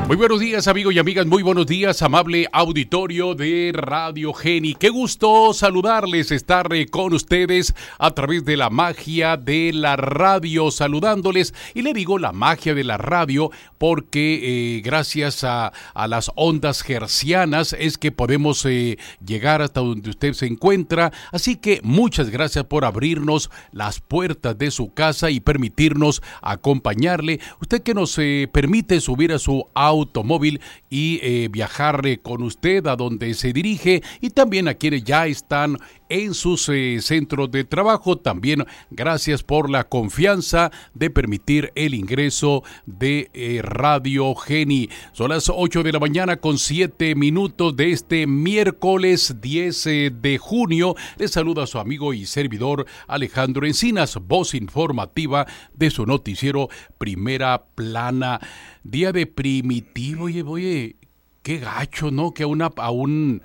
Muy buenos días, amigos y amigas, muy buenos días, amable auditorio de Radio Geni. Qué gusto saludarles, estar con ustedes a través de la magia de la radio, saludándoles. Y le digo la magia de la radio porque gracias a las ondas hercianas es que podemos llegar hasta donde usted se encuentra. Así que muchas gracias por abrirnos las puertas de su casa y permitirnos acompañarle. Usted que nos permite subir a su automóvil y viajar con usted a donde se dirige, y también a quienes ya están en sus centros de trabajo. También gracias por la confianza de permitir el ingreso de Radio Geni. Son las 8 de la mañana con 7 minutos de este miércoles 10 de junio. Les saluda a su amigo y servidor Alejandro Encinas, voz informativa de su noticiero Primera Plana. Día de Primitivo. Oye, qué gacho, ¿no? Que a un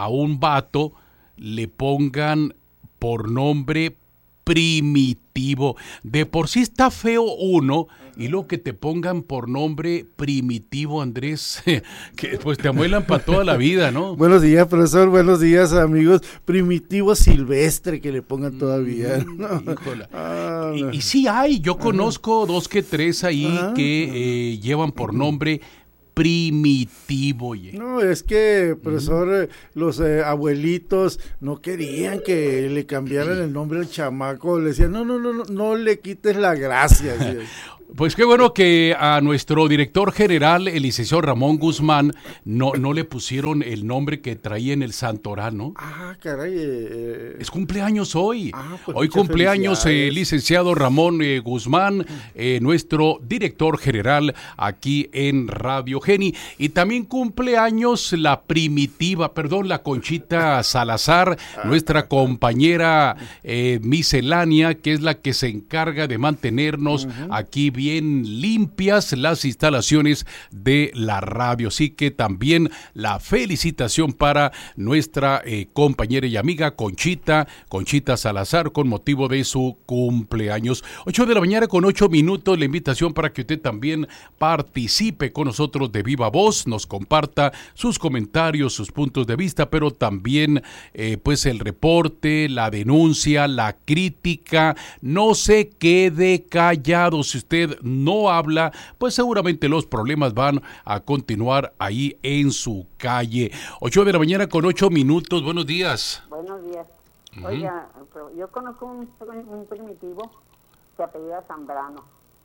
vato le pongan por nombre Primitivo. De por sí está feo uno, y luego que te pongan por nombre Primitivo, Andrés, que pues te amuelan para toda la vida, ¿no? Buenos días, profesor, buenos días, amigos. Primitivo Silvestre que le pongan todavía, ¿no? No. Y sí hay, yo conozco dos que tres ahí que llevan por nombre Primitivo. Oye. No, es que, profesor, los abuelitos no querían que le cambiaran el nombre al chamaco. Le decían, no le quites la gracia. ¿Sí? Pues qué bueno que a nuestro director general, el licenciado Ramón Guzmán, no le pusieron el nombre que traía en el santoral, ¿no? Ah, caray. Es cumpleaños hoy. Pues hoy cumpleaños el licenciado Ramón Guzmán, nuestro director general aquí en Radio Geni. Y también cumpleaños la Conchita Salazar, nuestra compañera miscelánea, que es la que se encarga de mantenernos aquí bien limpias las instalaciones de la radio. Así que también la felicitación para nuestra compañera y amiga Conchita Salazar con motivo de su cumpleaños. 8 de la mañana con 8 minutos, la invitación para que usted también participe con nosotros de viva voz, nos comparta sus comentarios, sus puntos de vista, pero también pues el reporte, la denuncia, la crítica. No se quede callado. Si usted no habla, pues seguramente los problemas van a continuar ahí en su calle. 8 de la mañana con 8 minutos. Buenos días. Buenos días. Oiga, yo conozco un primitivo que apellida Zambrano.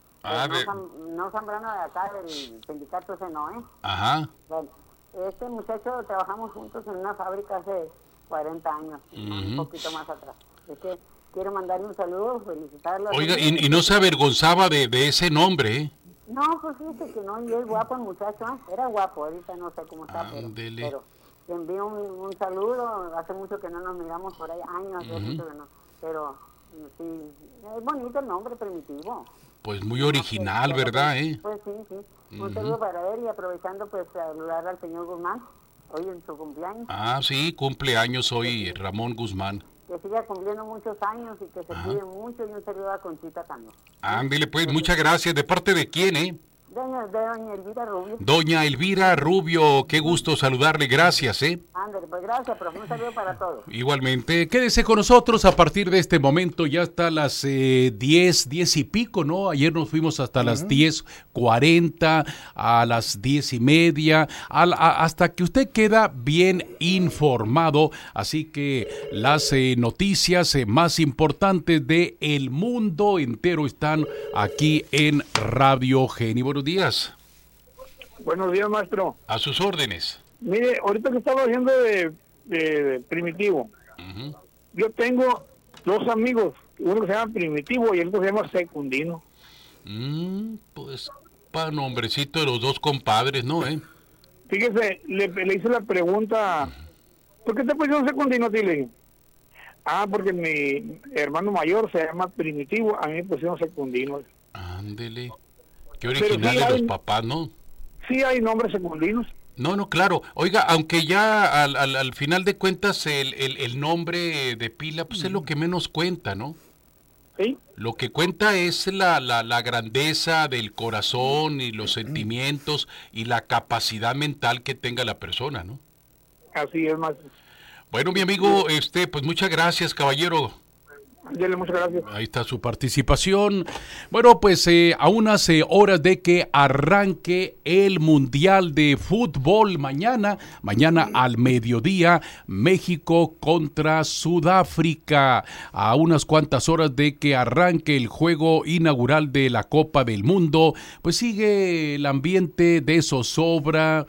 No Zambrano de acá, del sindicato ese no, ¿eh? Ajá. Bueno, este muchacho trabajamos juntos en una fábrica hace 40 años, un poquito más atrás. Es que quiero mandarle un saludo, felicitarlo. Oiga, y no se avergonzaba de ese nombre, ¿eh? No, pues fíjate que no, y es guapo el muchacho, ¿eh? Era guapo, ahorita no sé cómo está, pero le envío un saludo. Hace mucho que no nos miramos por ahí, años, hace mucho que no, pero sí, es bonito el nombre, Primitivo. Pues muy original, ¿verdad, eh? Pues sí. Un saludo para él, y aprovechando pues saludar al señor Guzmán, hoy en su cumpleaños. Ah, sí, cumpleaños hoy Ramón Guzmán. Que siga cumpliendo muchos años y que se cuide mucho, y un saludo a Conchita también. Ándele pues, muchas gracias. ¿De parte de quién, eh? Doña Elvira Rubio. Doña Elvira Rubio, qué gusto saludarle, gracias, ¿eh? Ándale, pues gracias, profe, un saludo para todos. Igualmente, quédese con nosotros a partir de este momento, ya hasta las 10 y pico, ¿no? Ayer nos fuimos hasta las 10:40, a las 10:30, hasta que usted queda bien informado. Así que las noticias más importantes de el mundo entero están aquí en Radio Geni. Buenos días. Buenos días, maestro. A sus órdenes. Mire, ahorita que estaba haciendo de Primitivo, yo tengo dos amigos, uno que se llama Primitivo y el otro se llama Secundino. Pues, para nombrecito de los dos compadres, ¿no, eh? Fíjese, le hice la pregunta, ¿por qué te pusieron Secundino, tío? Le dije, porque mi hermano mayor se llama Primitivo, a mí me pusieron Secundino. Ándele. Qué originales los papás, ¿no? Sí hay nombres secundinos. No, claro. Oiga, aunque ya al final de cuentas el nombre de pila, pues es lo que menos cuenta, ¿no? ¿sí? Lo que cuenta es la grandeza del corazón y los sentimientos y la capacidad mental que tenga la persona, ¿no? Así es, más. Bueno, mi amigo, pues muchas gracias, caballero. Dile, muchas gracias. Ahí está su participación. Bueno, pues a unas horas de que arranque el Mundial de Fútbol mañana al mediodía, México contra Sudáfrica. A unas cuantas horas de que arranque el juego inaugural de la Copa del Mundo, pues sigue el ambiente de zozobra,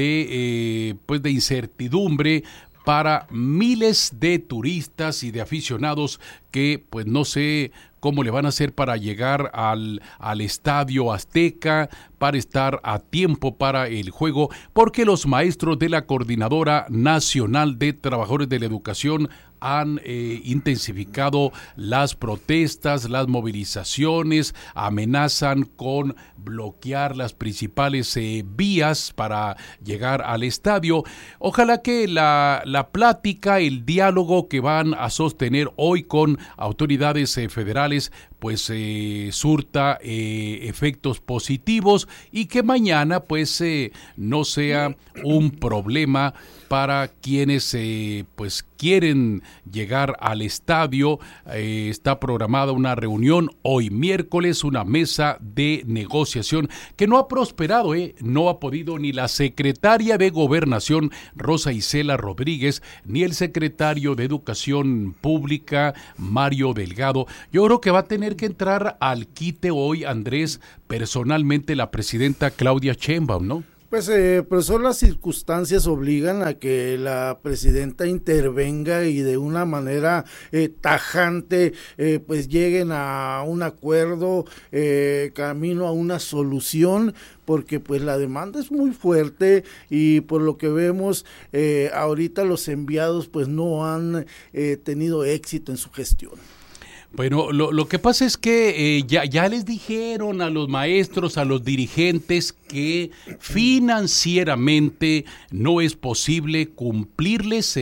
de incertidumbre para miles de turistas y de aficionados que pues no sé cómo le van a hacer para llegar al Estadio Azteca, para estar a tiempo para el juego, porque los maestros de la Coordinadora Nacional de Trabajadores de la Educación han intensificado las protestas, las movilizaciones, amenazan con bloquear las principales vías para llegar al estadio. Ojalá que la plática, el diálogo que van a sostener hoy con autoridades federales pues surta efectos positivos y que mañana pues no sea un problema para quienes pues quieren llegar al estadio. Está programada una reunión hoy miércoles, una mesa de negociación que no ha prosperado, no ha podido ni la secretaria de Gobernación Rosa Isela Rodríguez ni el secretario de Educación Pública Mario Delgado. Yo creo que va a tener que entrar al quite hoy, Andrés, personalmente la presidenta Claudia Sheinbaum, ¿no? Pues profesor, las circunstancias obligan a que la presidenta intervenga y de una manera tajante pues lleguen a un acuerdo, camino a una solución, porque pues la demanda es muy fuerte y por lo que vemos ahorita los enviados pues no han tenido éxito en su gestión. Bueno, lo que pasa es que ya les dijeron a los maestros, a los dirigentes que financieramente no es posible cumplirles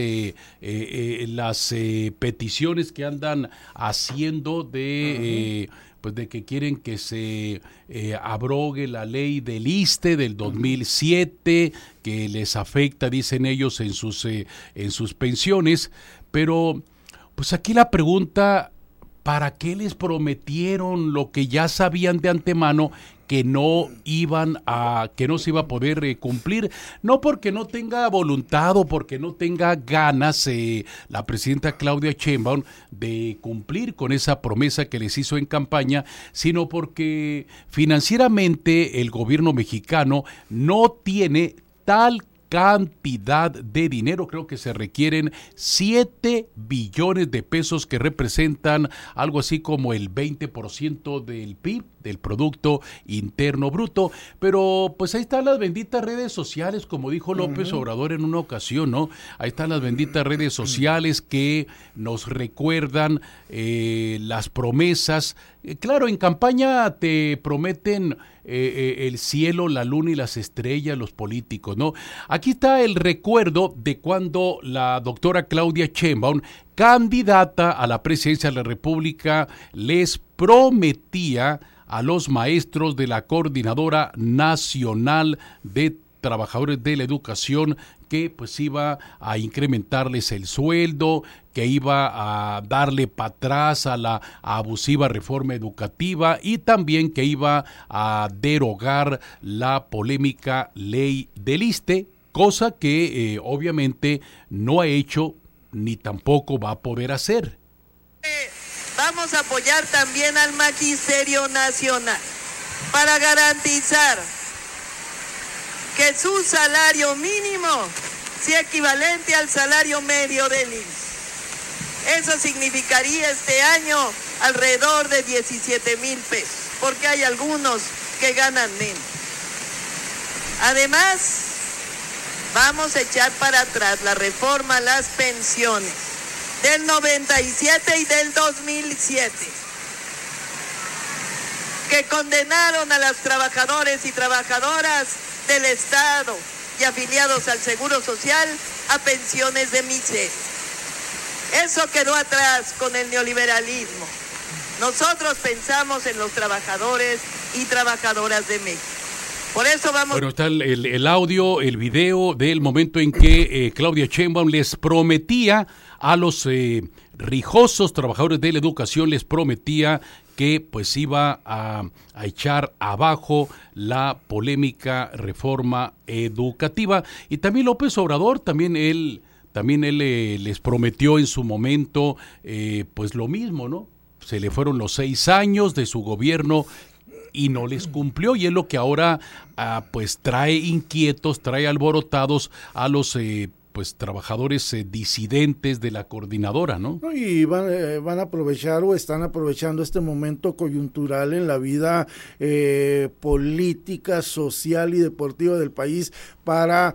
las peticiones que andan haciendo de que quieren que se abrogue la ley del ISSSTE del 2007, que les afecta, dicen ellos, en sus pensiones. Pero pues aquí la pregunta: ¿para qué les prometieron lo que ya sabían de antemano que no se iba a poder cumplir? No porque no tenga voluntad o porque no tenga ganas la presidenta Claudia Sheinbaum de cumplir con esa promesa que les hizo en campaña, sino porque financieramente el gobierno mexicano no tiene tal cantidad de dinero. Creo que se requieren 7 billones de pesos, que representan algo así como el 20% del PIB, del Producto Interno Bruto. Pero pues ahí están las benditas redes sociales, como dijo López Obrador en una ocasión, ¿no? Ahí están las benditas redes sociales que nos recuerdan las promesas. Claro, en campaña te prometen el cielo, la luna y las estrellas, los políticos, ¿no? Aquí está el recuerdo de cuando la doctora Claudia Sheinbaum, candidata a la presidencia de la República, les prometía a los maestros de la Coordinadora Nacional de Trabajadores de la Educación que pues iba a incrementarles el sueldo, que iba a darle para atrás a la abusiva reforma educativa y también que iba a derogar la polémica ley del ISSSTE, cosa que obviamente no ha hecho ni tampoco va a poder hacer. Vamos a apoyar también al Magisterio Nacional para garantizar que su salario mínimo sea equivalente al salario medio del IMSS. Eso significaría este año alrededor de 17,000 pesos, porque hay algunos que ganan menos. Además, vamos a echar para atrás la reforma a las pensiones del 97 y del 2007, que condenaron a los trabajadores y trabajadoras del Estado y afiliados al Seguro Social a pensiones de miseria. Eso quedó atrás con el neoliberalismo. Nosotros pensamos en los trabajadores y trabajadoras de México. Por eso vamos... Bueno, está el audio, el video del momento en que Claudia Sheinbaum les prometía a los rijosos trabajadores de la educación, les prometía que pues iba a echar abajo la polémica reforma educativa. Y también López Obrador, también él les prometió en su momento pues lo mismo, ¿no? Se le fueron los 6 años de su gobierno y no les cumplió, y es lo que ahora pues trae inquietos, trae alborotados a los pues trabajadores disidentes de la coordinadora, ¿no? Y van a aprovechar o están aprovechando este momento coyuntural en la vida política, social y deportiva del país para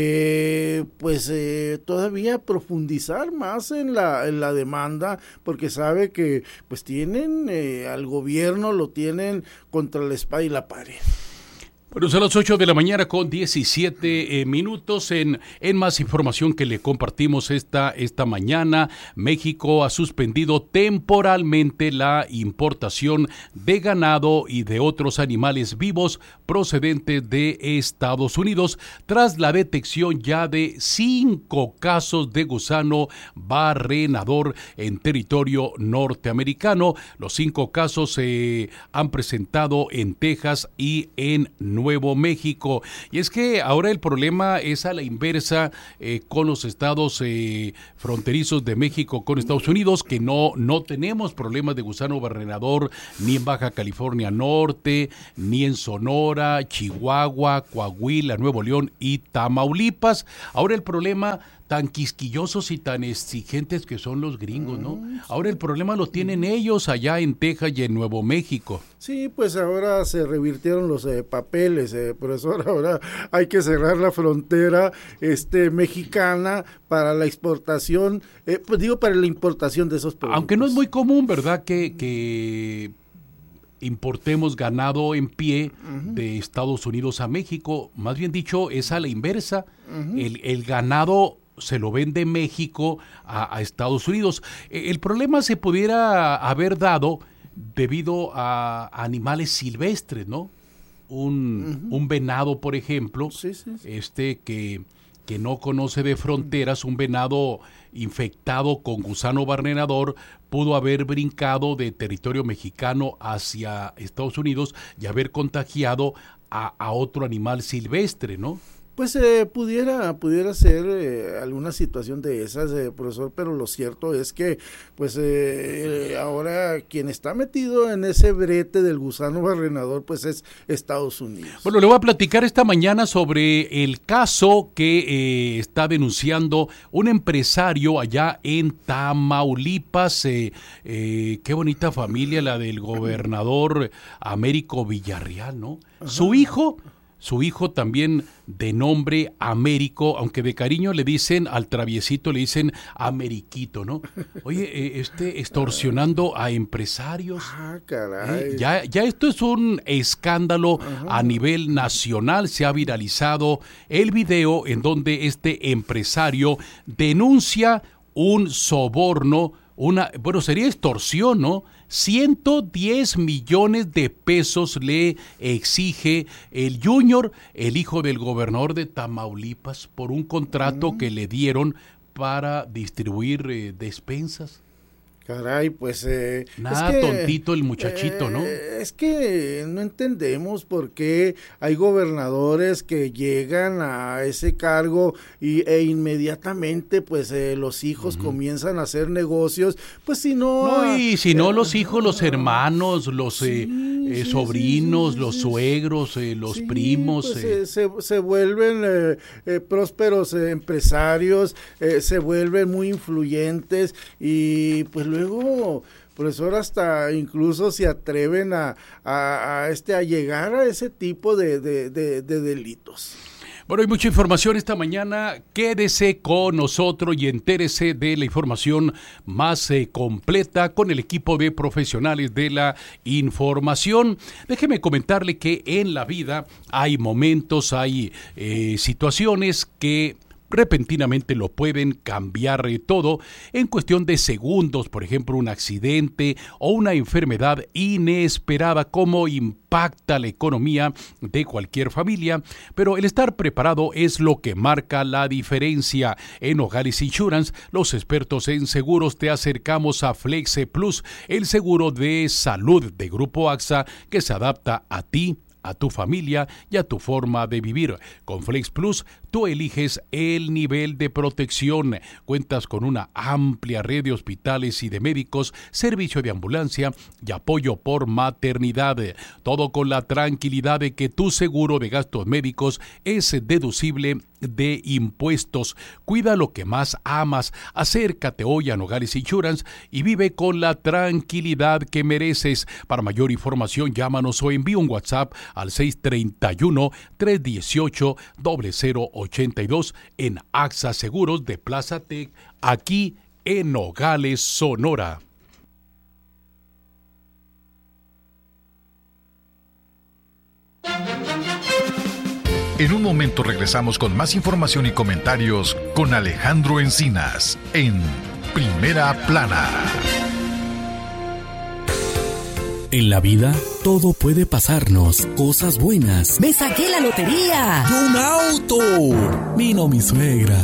todavía profundizar más en la demanda, porque sabe que pues tienen al gobierno, lo tienen contra la espada y la pared. Bueno, son las 8 de la mañana con 17 minutos. En más información que le compartimos esta mañana, México ha suspendido temporalmente la importación de ganado y de otros animales vivos procedentes de Estados Unidos tras la detección ya de 5 casos de gusano barrenador en territorio norteamericano. Los 5 casos se han presentado en Texas y en Nuevo México. Y es que ahora el problema es a la inversa con los estados fronterizos de México con Estados Unidos, que no tenemos problemas de gusano barrenador ni en Baja California Norte, ni en Sonora, Chihuahua, Coahuila, Nuevo León y Tamaulipas. Ahora el problema, tan quisquillosos y tan exigentes que son los gringos, ¿no? Ahora el problema lo tienen ellos allá en Texas y en Nuevo México. Sí, pues ahora se revirtieron los papeles, profesor. Ahora hay que cerrar la frontera mexicana para la exportación, para la importación de esos productos. Aunque no es muy común, ¿verdad?, que importemos ganado en pie de Estados Unidos a México. Más bien dicho, es a la inversa. El ganado se lo vende México a Estados Unidos. El problema se pudiera haber dado debido a animales silvestres, ¿no? Un venado, por ejemplo, sí. Que no conoce de fronteras, un venado infectado con gusano barrenador pudo haber brincado de territorio mexicano hacia Estados Unidos y haber contagiado a otro animal silvestre, ¿no? Pues pudiera ser alguna situación de esas, profesor, pero lo cierto es que pues ahora quien está metido en ese brete del gusano barrenador pues es Estados Unidos. Bueno, le voy a platicar esta mañana sobre el caso que está denunciando un empresario allá en Tamaulipas. Qué bonita familia la del gobernador Américo Villarreal, ¿no? Ajá. Su hijo también de nombre Américo, aunque de cariño le dicen al traviesito, le dicen Ameriquito, ¿no? Oye, extorsionando a empresarios. Ah, caray. Ya esto es un escándalo a nivel nacional. Se ha viralizado el video en donde este empresario denuncia un soborno, sería extorsión, ¿no? 110 millones de pesos le exige el Junior, el hijo del gobernador de Tamaulipas, por un contrato que le dieron para distribuir despensas. Caray, pues... tontito el muchachito, ¿no? Es que no entendemos por qué hay gobernadores que llegan a ese cargo e inmediatamente, pues, los hijos comienzan a hacer negocios, pues si no... No, los hijos, los hermanos, los sobrinos, los suegros, los primos... Pues, se vuelven prósperos empresarios, se vuelven muy influyentes y pues luego, profesor, hasta incluso se atreven a llegar a ese tipo de delitos. Bueno, hay mucha información esta mañana. Quédese con nosotros y entérese de la información más completa con el equipo de profesionales de la información. Déjeme comentarle que en la vida hay momentos, hay situaciones que repentinamente lo pueden cambiar todo en cuestión de segundos. Por ejemplo, un accidente o una enfermedad inesperada, cómo impacta la economía de cualquier familia, pero el estar preparado es lo que marca la diferencia. En Nogales Insurance, los expertos en seguros, te acercamos a Flex Plus, el seguro de salud de Grupo AXA que se adapta a ti, a tu familia y a tu forma de vivir. Con Flex Plus, tú eliges el nivel de protección. Cuentas con una amplia red de hospitales y de médicos, servicio de ambulancia y apoyo por maternidad. Todo con la tranquilidad de que tu seguro de gastos médicos es deducible de impuestos. Cuida lo que más amas. Acércate hoy a Nogales Insurance y vive con la tranquilidad que mereces. Para mayor información, llámanos o envía un WhatsApp al 631-318-0082 en AXA Seguros de Plaza Tec, aquí en Nogales, Sonora. En un momento regresamos con más información y comentarios con Alejandro Encinas en Primera Plana. En la vida, todo puede pasarnos. Cosas buenas. ¡Me saqué la lotería! ¡Y un auto! Vino mi suegra.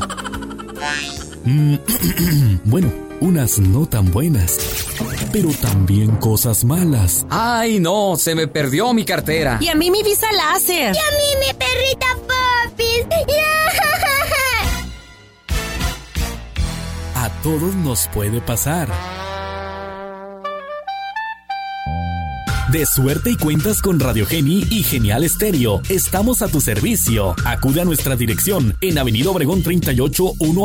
Bueno, unas no tan buenas, pero también cosas malas. ¡Ay, no! Se me perdió mi cartera. Y a mí mi visa láser. Y a mí mi perrita Popis. A todos nos puede pasar. De suerte y cuentas con Radio Geni y Genial Estéreo. Estamos a tu servicio. Acude a nuestra dirección en Avenida Obregón 38, 1